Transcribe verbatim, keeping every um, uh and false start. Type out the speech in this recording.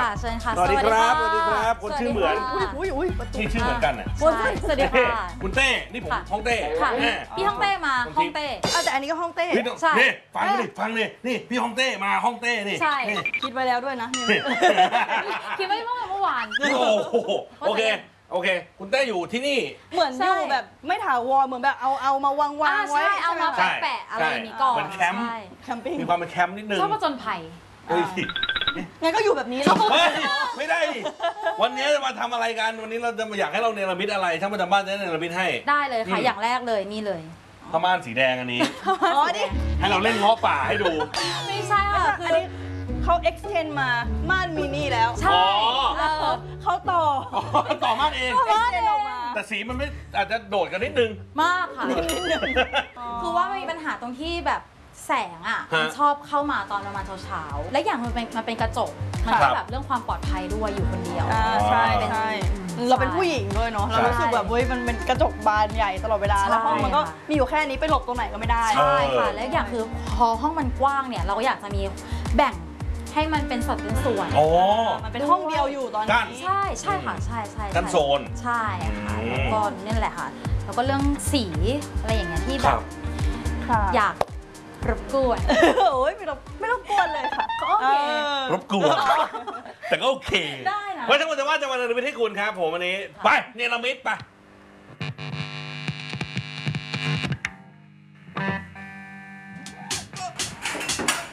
ค่ะเชิญค่ะสวัสดีครับสวัสดีครับคนชื่อเหมือนอุ้ยอุ้ยอุ้ยนี่ชื่อเหมือนกันอ่ะสวัสดีค่ะคุณเต้นี่ผมฮ่องเต้ค่ะพี่ฮ่องเต้มาฮ่องเต้แต่อันนี้ก็ฮ่องเต้ใช่นี่ฟังดิฟังดินี่พี่ฮ่องเต้มาฮ่องเต้นี่ใช่คิดไว้แล้วด้วยนะคิดไว้เมื่อเมื่อวานโอ้โหโอเคโอเคคุณเต้อยู่ที่นี่เหมือนอยู่แบบไม่ถาวรเหมือนแบบเอาเอามาวางวางไว้เอามาแปะอะไรอย่างนี้ก่อนเหมือนแคมป์แคมปิ้งมีความเป็นแคมป์นิดนึงชอบผจญภัยงั้นก็อยู่แบบนี้แล้วไม่ได้วันนี้จะมาทำอะไรกันวันนี้เราจะมาอยากให้เราเนรมิตอะไรช่างประจำบ้านจะเนรมิตให้ได้เลยค่ะอย่างแรกเลยนี่เลยผ้าม่านสีแดงอันนี้อ๋อดิให้เราเล่นง้อป่าให้ดูไม่ใช่ค่ะคือเขา extend มาม่านมินิแล้วใช่เขาต่อต่อม่านเอง extend ออกมาแต่สีมันไม่อาจจะโดดกันนิดนึงมากค่ะคือว่ามีปัญหาตรงที่แบบแสงอ่ะมันชอบเข้ามาตอนประมาณเช้าๆและอย่างมันเป็นมันเป็นกระจกมันก็แบบเรื่องความปลอดภัยด้วยอยู่คนเดียวใช่ใช่เราเป็นผู้หญิงด้วยเนาะเรารู้สึกแบบเว้ยมันเป็นกระจกบานใหญ่ตลอดเวลาแล้วห้องมันก็มีอยู่แค่นี้ไปหลบตรงไหนก็ไม่ได้ใช่ค่ะและอย่างคือพอห้องมันกว้างเนี่ยเราก็อยากจะมีแบ่งให้มันเป็นสัดเป็นส่วนมันเป็นห้องเดียวอยู่ตอนนี้ใช่ใช่ค่ะใช่ใช่กันโซนใช่ค่ะแล้วก็นี่แหละค่ะแล้วก็เรื่องสีอะไรอย่างเงี้ยที่แบบอยากรบกวนโอ้ยไม่รบไม่รบกวนเลยค่ะโอเครบกวนแต่ก็โอเคได้นะเพราะฉะนั้นจะว่าจะมาเนรมิตให้คุณครับผมวันนี้ไปเนรมิตไป